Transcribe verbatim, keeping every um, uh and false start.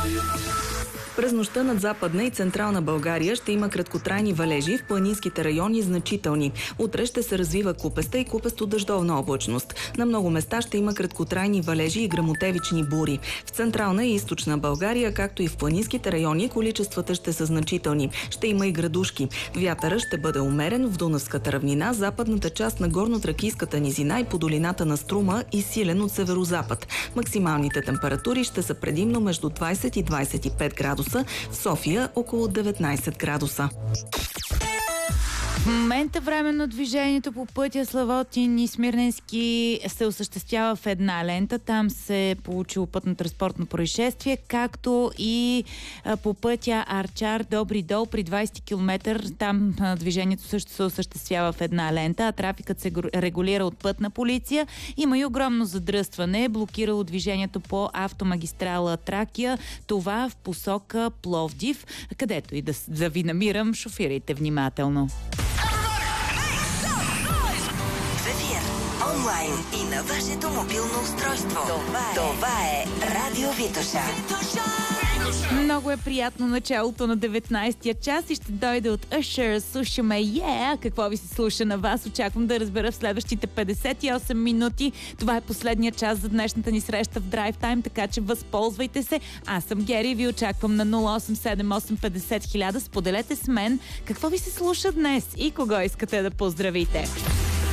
През нощта над Западна и Централна България ще има краткотрайни валежи, в планинските райони значителни. Утре ще се развива купеста и купесто-дъждовна облачност. На много места ще има краткотрайни валежи и гръмотевични бури. В Централна и Източна България, както и в планинските райони, количествата ще са значителни. Ще има и градушки. Вятърът ще бъде умерен в Дунавската равнина, западната част на горно-тракийската низина и по долината на Струма и силен от северозапад. Максималните температури ще са предимно между двайсет и двайсет и пет градуса. В София около деветнайсет градуса. В момента временно движението по пътя Славотин и Смирненски се осъществява в една лента. Там се е получило пътно-транспортно происшествие, както и по пътя Арчар Добри дол при двайсети километър. Там движението също се осъществява в една лента, а трафикът се регулира от пътна полиция. Има и огромно задръстване, блокирало движението по автомагистрала Тракия. Това в посока Пловдив, където и да, да ви намирам, шофирайте внимателно. Онлайн и на вашето мобилно устройство. Това е, Това е Радио Витоша. Много е приятно началото на деветнайсетия час и ще дойде от Usher. Слушаме Yeah! Какво ви се слуша на вас? Очаквам да разбера в следващите петдесет и осем минути. Това е последния час за днешната ни среща в Drive Time, така че възползвайте се. Аз съм Гери и ви очаквам на нула осем седем осем петдесет хиляда. Споделете с мен какво ви се слуша днес и кого искате да поздравите.